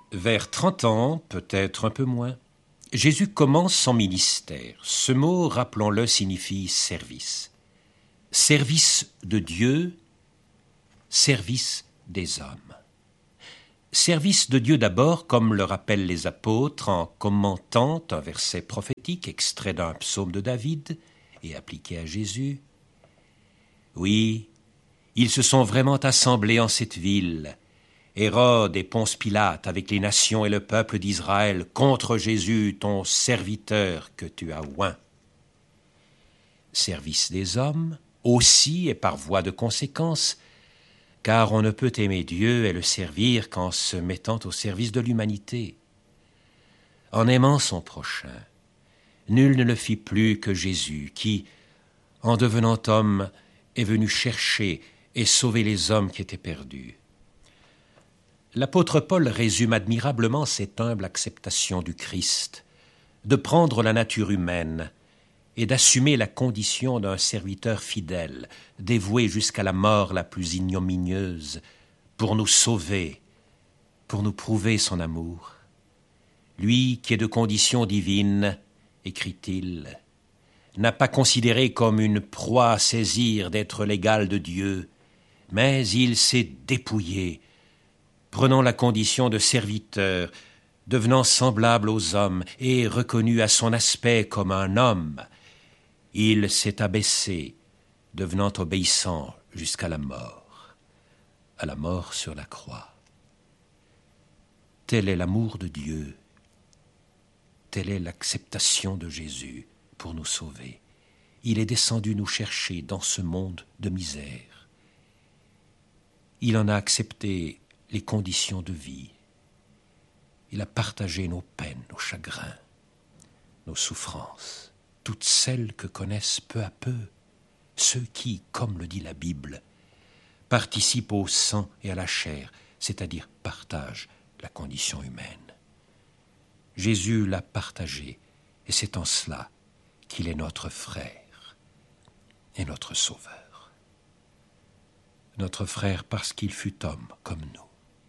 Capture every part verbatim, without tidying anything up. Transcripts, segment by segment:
Vers trente ans, peut-être un peu moins, Jésus commence son ministère. Ce mot, rappelons-le, signifie service. Service de Dieu, service des hommes. Service de Dieu d'abord, comme le rappellent les apôtres en commentant un verset prophétique extrait d'un psaume de David et appliqué à Jésus. Oui, ils se sont vraiment assemblés en cette ville, Hérode et Ponce Pilate avec les nations et le peuple d'Israël contre Jésus, ton serviteur que tu as oint. Service des hommes, aussi et par voie de conséquence, car on ne peut aimer Dieu et le servir qu'en se mettant au service de l'humanité. En aimant son prochain, nul ne le fit plus que Jésus, qui, en devenant homme, est venu chercher et sauver les hommes qui étaient perdus. L'apôtre Paul résume admirablement cette humble acceptation du Christ, de prendre la nature humaine et d'assumer la condition d'un serviteur fidèle, dévoué jusqu'à la mort la plus ignominieuse, pour nous sauver, pour nous prouver son amour. Lui qui est de condition divine, écrit-il, n'a pas considéré comme une proie à saisir d'être l'égal de Dieu, mais il s'est dépouillé, prenant la condition de serviteur, devenant semblable aux hommes et reconnu à son aspect comme un homme. Il s'est abaissé, devenant obéissant jusqu'à la mort, à la mort sur la croix. Tel est l'amour de Dieu, telle est l'acceptation de Jésus pour nous sauver. Il est descendu nous chercher dans ce monde de misère. Il en a accepté les conditions de vie. Il a partagé nos peines, nos chagrins, nos souffrances, toutes celles que connaissent peu à peu ceux qui, comme le dit la Bible, participent au sang et à la chair, c'est-à-dire partagent la condition humaine. Jésus l'a partagé, et c'est en cela qu'il est notre frère et notre sauveur. Notre frère parce qu'il fut homme comme nous.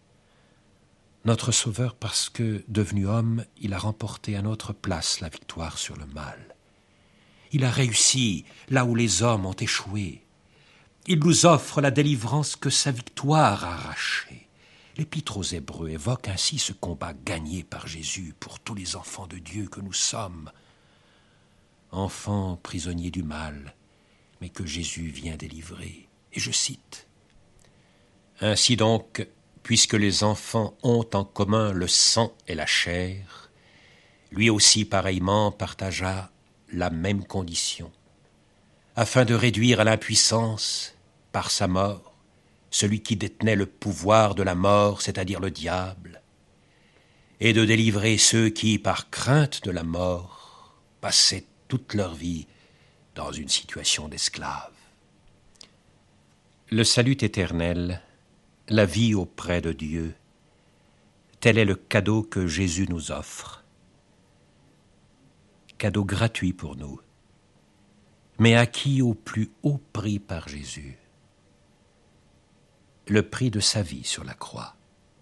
Notre sauveur parce que, devenu homme, il a remporté à notre place la victoire sur le mal. Il a réussi là où les hommes ont échoué. Il nous offre la délivrance que sa victoire a arrachée. L'Épître aux Hébreux évoque ainsi ce combat gagné par Jésus pour tous les enfants de Dieu que nous sommes. Enfants prisonniers du mal, mais que Jésus vient délivrer. Et je cite. Ainsi donc, puisque les enfants ont en commun le sang et la chair, lui aussi pareillement partagea la même condition, afin de réduire à l'impuissance, par sa mort, celui qui détenait le pouvoir de la mort, c'est-à-dire le diable, et de délivrer ceux qui, par crainte de la mort, passaient toute leur vie dans une situation d'esclave. Le salut éternel, la vie auprès de Dieu, tel est le cadeau que Jésus nous offre. Cadeau gratuit pour nous, mais acquis au plus haut prix par Jésus. Le prix de sa vie sur la croix.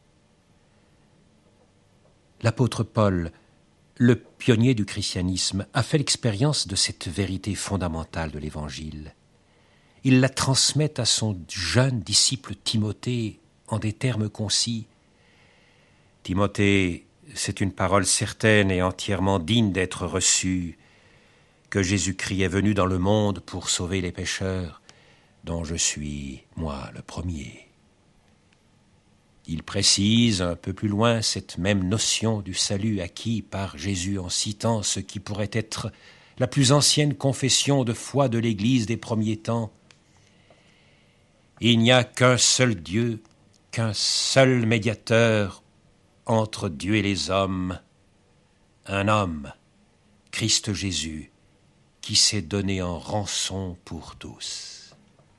L'apôtre Paul, le pionnier du christianisme, a fait l'expérience de cette vérité fondamentale de l'Évangile. Il la transmet à son jeune disciple Timothée en des termes concis. Timothée, c'est une parole certaine et entièrement digne d'être reçue, que Jésus-Christ est venu dans le monde pour sauver les pécheurs, dont je suis, moi, le premier. Il précise un peu plus loin cette même notion du salut acquis par Jésus en citant ce qui pourrait être la plus ancienne confession de foi de l'Église des premiers temps. Il n'y a qu'un seul Dieu, qu'un seul médiateur entre Dieu et les hommes, un homme, Christ Jésus, qui s'est donné en rançon pour tous.